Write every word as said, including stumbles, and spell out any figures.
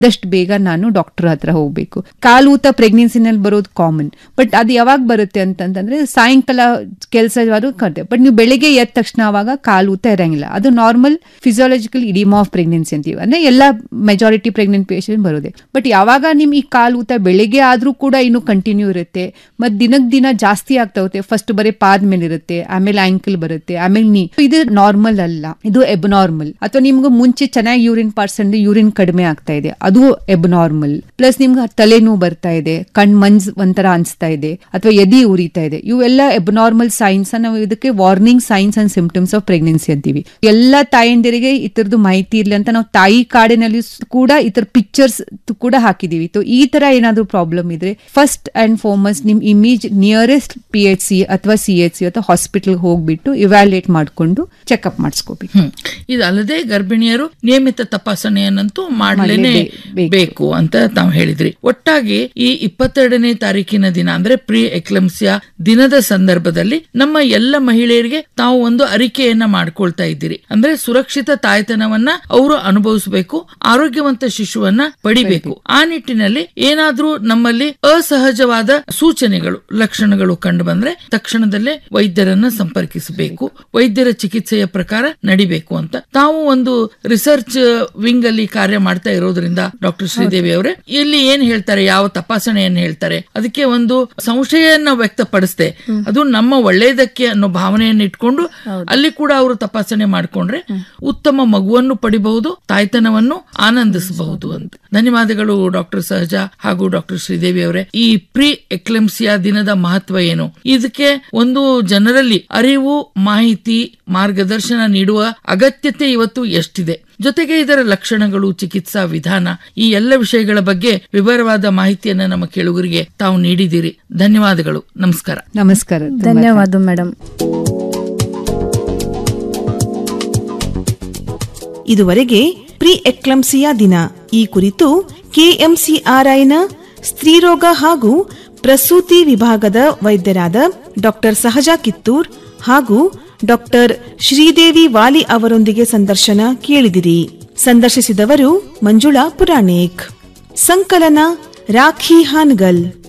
ಆದಷ್ಟು ಬೇಗ ನಾನು ಡಾಕ್ಟರ್ ಹತ್ರ ಹೋಗ್ಬೇಕು. ಕಾಲೂತ ಪ್ರೆಗ್ನೆನ್ಸಿನಲ್ಲಿ ಬರೋದು ಕಾಮನ್, ಬಟ್ ಅದು ಯಾವಾಗ ಬರುತ್ತೆ ಅಂತಂದ್ರೆ ಸಾಯಂಕಾಲ ಕೆಲಸ ಕತೆ. ಬಟ್ ನೀವು ಬೆಳಿಗ್ಗೆ ಎದ್ದ ತಕ್ಷಣ ಅವಾಗ ಕಾಲೂತ ಇರಂಗಿಲ್ಲ. ಅದು ನಾರ್ಮಲ್ ಫಿಸಿಯಾಲಜಿಕಲ್ ಇಡಿಮಾ ಆಫ್ ಪ್ರೆಗ್ನೆನ್ಸಿ ಅಂತೀವಿ. ಅಂದ್ರೆ ಎಲ್ಲ ಮೆಜಾರಿಟಿ ಪ್ರೆಗ್ನೆಂಟ್ ಪೇಷಂಟ್ ಬರೋದೆ. ಬಟ್ ಯಾವಾಗ ನಿಮ್ ಈ ಕಾಲೂತ ಬೆಳಿಗ್ಗೆ ಆದ್ರೂ ಕೂಡ ಇನ್ನು ಕಂಟಿನ್ಯೂ ಇರುತ್ತೆ, ಮತ್ ದಿನಕ್ ದಿನ ಜಾಸ್ತಿ ಆಗ್ತಾ ಹೋಗುತ್ತೆ. ಫಸ್ಟ್ ಬರೀ ಪಾದ ಮೇಲೆ ಇರುತ್ತೆ, ಆಮೇಲೆ ಆಂಕಲ್ ಬರುತ್ತೆ, ಆಮೇಲೆ ನೀ. ಇದು ನಾರ್ಮಲ್ ಅಲ್ಲ, ಇದು ಎಬ್ನಾರ್ಮಲ್. ಅಥವಾ ನಿಮ್ಗೆ ಮುಂಚೆ ಚೆನ್ನಾಗಿ ಯೂರಿನ್ ಪರ್ಸೆಂಟ್ ಯೂರಿನ್ ಕಡಿಮೆ ಆಗ್ತಾ ಇದೆ, ಅದು ಎಬ್ನಾರ್ಮಲ್. ಪ್ಲಸ್ ನಿಮ್ಗೆ ತಲೆನೋವು ಬರ್ತಾ ಇದೆ, ಕಣ್ ಮಂಜ್ ಒಂಥರ ಅನ್ಸ್ತಾ ಇದೆ, ಅಥವಾ ಎದಿ ಉರಿತಾ ಇದೆ, ಇವೆಲ್ಲ ಎಬ್ನಾರ್ಮಲ್ ಸೈನ್ಸ್. ನಾವು ಇದಕ್ಕೆ warning science and symptoms of pregnancy ಅಂತೀವಿ. ಎಲ್ಲ ತಾಯಂದಿರಿಗೆ ಇತರದ್ದು ಮಾಹಿತಿ ಇರ್ಲಿ ಅಂತ ನಾವು ತಾಯಿ ಕಾರ್ಡಿನಲ್ಲಿ ಕೂಡ ಇತರ ಪಿಕ್ಚರ್ಸ್ ಕೂಡ ಹಾಕಿದೀವಿ. ಈ ತರ ಏನಾದ್ರು ಪ್ರಾಬ್ಲಮ್ ಇದ್ರೆ ಫಸ್ಟ್ ಅಂಡ್ ಫಾರ್ಮಸ್ಟ್ ನಿಮ್ image nearest P H C ಅಥವಾ ಸಿ ಎಚ್ ಸಿ ಅಥವಾ ಹಾಸ್ಪಿಟಲ್ ಹೋಗ್ಬಿಟ್ಟು ಇವ್ಯಾಲ್ಯೂಯೇಟ್ ಮಾಡ್ಕೊಂಡು ಚೆಕ್ಅಪ್ ಮಾಡಿಸ್ಕೋಬೇಕು. ಇದಲ್ಲದೆ ಗರ್ಭಿಣಿಯರು ನಿಯಮಿತ ತಪಾಸಣೆಯನ್ನಂತೂ ಮಾಡಲೇನೆ ಬೇಕು ಅಂತ ತಾವು ಹೇಳಿದ್ರಿ. ಒಟ್ಟಾಗಿ ಈ ಇಪ್ಪತ್ತೆರಡನೇ ತಾರೀಕಿನ ದಿನ ಅಂದ್ರೆ ಪ್ರೀ ಎಕ್ಲಂಸಿಯಾ ದಿನದ ಸಂದರ್ಭದಲ್ಲಿ ನಮ್ಮ ಎಲ್ಲ ಮಹಿಳೆಯರಿಗೆ ತಾವು ಒಂದು ಅರಿಕೆಯನ್ನ ಮಾಡ್ಕೊಳ್ತಾ ಇದ್ದೀರಿ. ಅಂದ್ರೆ ಸುರಕ್ಷಿತ ತಾಯ್ತನವನ್ನ ಅವರು ಅನುಭವಿಸಬೇಕು, ಆರೋಗ್ಯವಂತ ಶಿಶುವನ್ನ ಪಡಿಬೇಕು. ಆ ನಿಟ್ಟಿನಲ್ಲಿ ಏನಾದ್ರೂ ನಮ್ಮಲ್ಲಿ ಅಸಹಜವಾದ ಸೂಚನೆಗಳು ಲಕ್ಷಣಗಳು ಕಂಡು ಬಂದ್ರೆ ತಕ್ಷಣದಲ್ಲೇ ವೈದ್ಯರನ್ನ ಸಂಪರ್ಕಿಸಬೇಕು, ವೈದ್ಯರ ಚಿಕಿತ್ಸೆಯ ಪ್ರಕಾರ ನಡಿಬೇಕು ಅಂತ ತಾವು ಒಂದು ರಿಸರ್ಚ್ ವಿಂಗ್ ಅಲ್ಲಿ ಕಾರ್ಯ ಮಾಡ್ತಾ ಇರೋದ್ರಿಂದ ಡಾಕ್ಟರ್ ಶ್ರೀದೇವಿ ಅವರೇ, ಇಲ್ಲಿ ಏನ್ ಹೇಳ್ತಾರೆ, ಯಾವ ತಪಾಸಣೆಯನ್ನು ಹೇಳ್ತಾರೆ, ಅದಕ್ಕೆ ಒಂದು ಸಂಶಯವನ್ನ ವ್ಯಕ್ತಪಡಿಸ್ದೆ ಅದು ನಮ್ಮ ಒಳ್ಳೆಯದಕ್ಕೆ ಅನ್ನೋ ಭಾವನೆಯನ್ನು ಇಟ್ಕೊಂಡು ಅಲ್ಲಿ ಕೂಡ ಅವರು ತಪಾಸಣೆ ಮಾಡ್ಕೊಂಡ್ರೆ ಉತ್ತಮ ಮಗುವನ್ನು ಪಡಿಬಹುದು, ತಾಯ್ತನವನ್ನು ಆನಂದಿಸಬಹುದು ಅಂತ. ಧನ್ಯವಾದಗಳು ಡಾಕ್ಟರ್ ಸಹಜಾ ಹಾಗೂ ಡಾಕ್ಟರ್ ಶ್ರೀದೇವಿ ಅವರೇ. ಈ ಪ್ರೀ ಎಕ್ಲೆಂಸಿಯಾ ದಿನದ ಮಹತ್ವ ಏನು, ಇದಕ್ಕೆ ಒಂದು ಜನರಲ್ಲಿ ಅರಿವು, ಮಾಹಿತಿ, ಮಾರ್ಗದರ್ಶನ ನೀಡುವ ಅಗತ್ಯತೆ ಇವತ್ತು ಎಷ್ಟಿದೆ, ಜೊತೆಗೆ ಇದರ ಲಕ್ಷಣಗಳು, ಚಿಕಿತ್ಸಾ ವಿಧಾನ, ಈ ಎಲ್ಲ ವಿಷಯಗಳ ಬಗ್ಗೆ ವಿವರವಾದ ಮಾಹಿತಿಯನ್ನು ನಮ್ಮ ಕೇಳುಗರಿಗೆ ತಾವು ನೀಡಿದ್ದೀರಿ. ಧನ್ಯವಾದಗಳು. ನಮಸ್ಕಾರ. ನಮಸ್ಕಾರ. ಧನ್ಯವಾದ ಮೇಡಮ್. ಇದುವರೆಗೆ ಪ್ರೀ ಎಕ್ಲಂಸಿಯಾ ದಿನ ಈ ಕುರಿತು ಕೆಎಂಸಿಆರ್ಐನ ಸ್ತ್ರೀರೋಗ ಹಾಗೂ ಪ್ರಸೂತಿ ವಿಭಾಗದ ವೈದ್ಯರಾದ ಡಾಕ್ಟರ್ ಸಹಜಾ ಕಿತ್ತೂರ್ ಹಾಗೂ ಡಾಕ್ಟರ್ ಶ್ರೀದೇವಿ ವಾಲಿ ಅವರೊಂದಿಗೆ ಸಂದರ್ಶನ ಕೇಳಿದಿರಿ. ಸಂದರ್ಶಿಸಿದವರು ಮಂಜುಳಾ ಪುರಾಣಿಕ್. ಸಂಕಲನ ರಾಖಿ ಹಾನ್ಗಲ್.